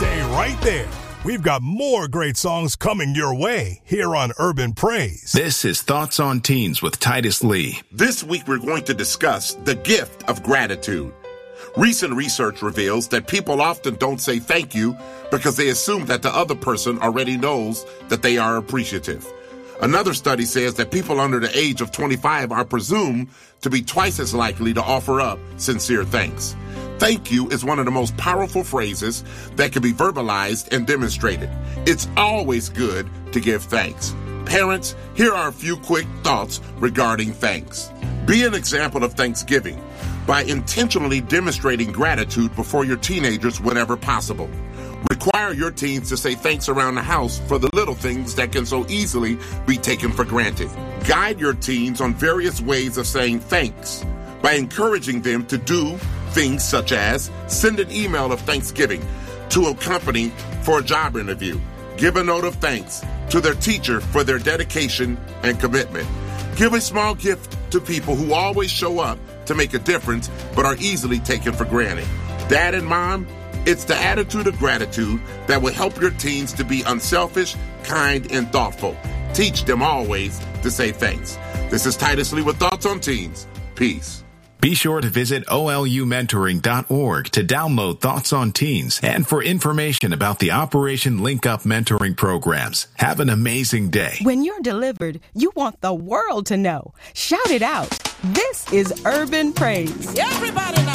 Stay right there. We've got more great songs coming your way here on Urban Praise. This is Thoughts on Teens with Titus Lee. This week we're going to discuss the gift of gratitude. Recent research reveals that people often don't say thank you because they assume that the other person already knows that they are appreciative. Another study says that people under the age of 25 are presumed to be twice as likely to offer up sincere thanks. Thank you is one of the most powerful phrases that can be verbalized and demonstrated. It's always good to give thanks. Parents, here are a few quick thoughts regarding thanks. Be an example of thanksgiving by intentionally demonstrating gratitude before your teenagers whenever possible. Require your teens to say thanks around the house for the little things that can so easily be taken for granted. Guide your teens on various ways of saying thanks by encouraging them to do things such as send an email of thanksgiving to a company for a job interview, give a note of thanks to their teacher for their dedication and commitment, give a small gift to people who always show up to make a difference but are easily taken for granted. Dad and mom, it's the attitude of gratitude that will help your teens to be unselfish, kind, and thoughtful. Teach them always to say thanks. This is Titus Lee with Thoughts on Teens. Peace. Be sure to visit olumentoring.org to download Thoughts on Teens and for information about the Operation Link Up mentoring programs. Have an amazing day. When you're delivered, you want the world to know. Shout it out. This is Urban Praise. Everybody now.